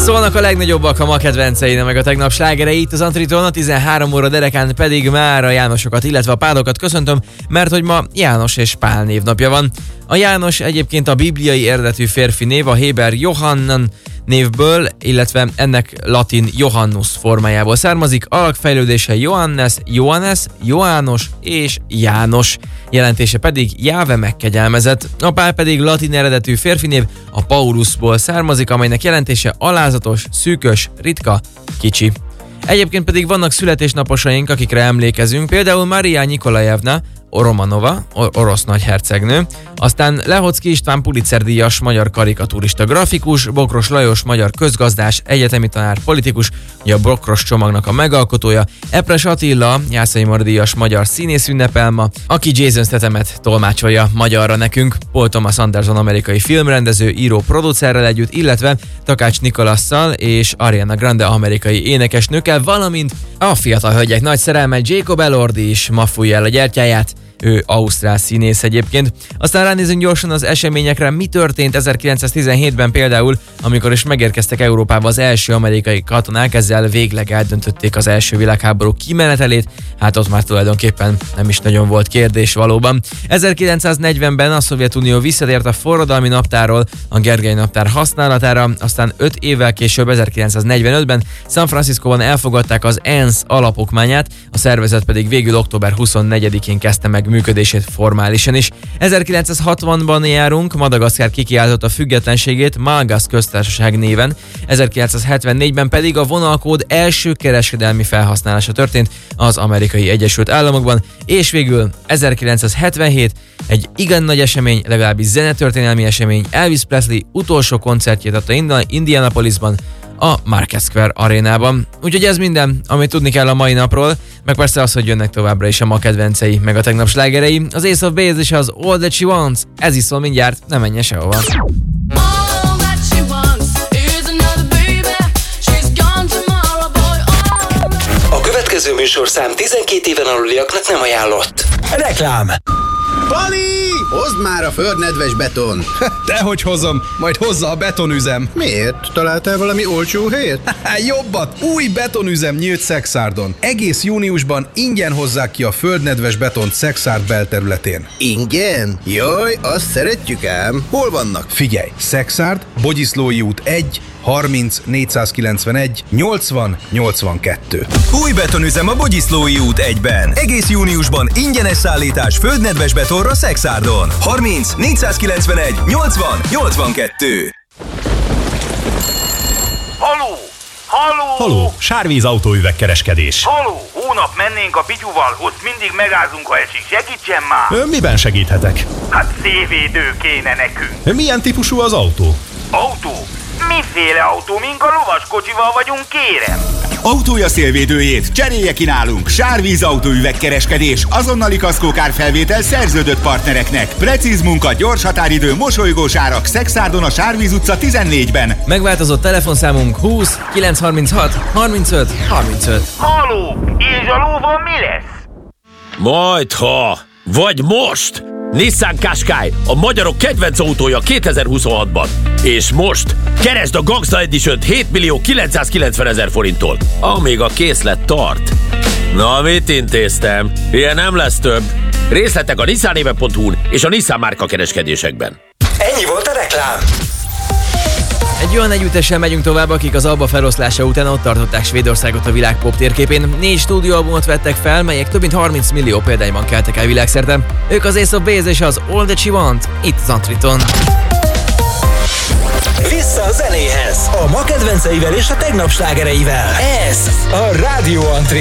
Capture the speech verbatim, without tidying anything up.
Szólnak a legnagyobbak, a ma kedvencein, meg a tegnap slágerei itt az Antriton, a tizenhárom óra derekán pedig már a Jánosokat, illetve a Pálokat köszöntöm, mert hogy ma János és Pál névnapja van. A János egyébként a bibliai eredetű férfi név, a héber Johannan névből, illetve ennek latin Johannus formájából származik, alakfejlődése Johannes, Johannes, János és János, jelentése pedig Jáve megkegyelmezett. A Pál pedig latin eredetű férfi név, a Paulusból származik, amelynek jelentése alázatos, szűkös, ritka, kicsi. Egyébként pedig vannak születésnaposaink, akikre emlékezünk, például Maria Nikolajevna Romanova, orosz nagyhercegnő, aztán Lehocki István Pulitzer-díjas magyar karikaturista grafikus, Bokros Lajos magyar közgazdás, egyetemi tanár, politikus, ugye a Bokros csomagnak a megalkotója, Epres Attila, Jászai Mari díjas magyar színész ünnepel ma, aki Jason Stathamet tolmácsolja magyarra nekünk, Paul Thomas Anderson amerikai filmrendező, író, producerrel együtt, illetve Takács Nikolasszal és Ariana Grande amerikai énekesnőkkel, valamint a fiatal hölgyek nagy szerelme Jacob Elordi is ma fújja el a gyertyáját, ő ausztrál színész egyébként. Aztán ránézünk gyorsan az eseményekre, mi történt ezerkilencszáztizenhétben például, amikor is megérkeztek Európába az első amerikai katonák, ezzel végleg eldöntötték az első világháború kimenetelét, hát ott már tulajdonképpen nem is nagyon volt kérdés valóban. ezerkilencszáznegyvenben a Szovjetunió visszatért a forradalmi naptárról a Gergely naptár használatára, aztán öt évvel később, ezerkilencszáznegyvenötben San Franciscóban elfogadták az ENSZ alapokmányát, a szervezet pedig végül október huszonnegyedikén kezdte meg működését formálisan is. ezerkilencszázhatvanban járunk, Madagaszkár kikiáltotta függetlenségét Malgasz köztársaság néven, ezerkilencszázhetvennégyben pedig a vonalkód első kereskedelmi felhasználása történt az Amerikai Egyesült Államokban, és végül ezerkilencszázhetvenhét egy igen nagy esemény, legalábbis zenetörténelmi esemény, Elvis Presley utolsó koncertjét adta Indianapolisban, a Market Square arénában. Úgyhogy ez minden, amit tudni kell a mai napról, meg persze az, hogy jönnek továbbra is a ma kedvencei, meg a tegnap slágerei. Az Ace of Base és az All That She Wants, ez is szól mindjárt, nem menjen sehova. A következő műsorszám tizenkét éven aluliaknak nem ajánlott. Reklám. Pali! Hozd már a földnedves beton! Dehogy hozom, majd hozza a betonüzem. Miért? Találtál valami olcsó helyet? Jobbat! Új betonüzem nyílt Szexárdon. Egész júniusban ingyen hozzák ki a földnedves betont Szexárd belterületén. Ingyen? Jaj, azt szeretjük ám. Hol vannak? Figyelj! Szexárd, Bogyiszlói út egy, harminc, négyszázkilencvenegy, nyolcvan, nyolcvankettő. Új betonüzem a Bogyiszlói út egyben. Egész júniusban ingyenes szállítás földnedves betonra Szexárdon. harminc, négyszázkilencvenegy, nyolcvan, nyolcvankettő. Haló! Haló! Haló, Sárvíz autóüvegkereskedés. Haló! Hónap mennénk a pityuval, ott mindig megázunk, ha esik. Segítsen már! Ön miben segíthetek? Hát szélvédő kéne nekünk. Milyen típusú az autó? Autó? Miféle autó, mink a lovaskocsival vagyunk, kérem? Autója szélvédőjét cserélje ki nálunk. Sárvíz autóüvegkereskedés, azonnali kaszkókárfelvétel szerződött partnereknek. Precíz munka, gyors határidő, mosolygós árak. Szexárdon a Sárvíz utca tizennégyben. Megváltozott telefonszámunk húsz kilencszázharminchat harmincöt harmincöt. Haló! És a lóval mi lesz? Majd ha, vagy most! Nissan Qashqai, a magyarok kedvenc autója kétezer-huszonhatban. És most keresd a Gangsta Edition-t hét millió kilencszázkilencvenezer forinttól, amíg a készlet tart. Na, mit intéztem? Ilyen nem lesz több. Részletek a nissanéve pont hu-n és a Nissan márka kereskedésekben. Ennyi volt a reklám. Egy olyan együttessel megyünk tovább, akik az ABBA feloszlása után ott tartották Svédországot a világ pop térképén. Négy stúdióalbumot vettek fel, melyek több mint harminc millió példányban keltek el világszerte. Ők az Ace of Base és az All That She Want, itt az Antriton. Vissza a zenéhez, a ma kedvenceivel és a tegnap slágereivel. Ez a Rádió Antri.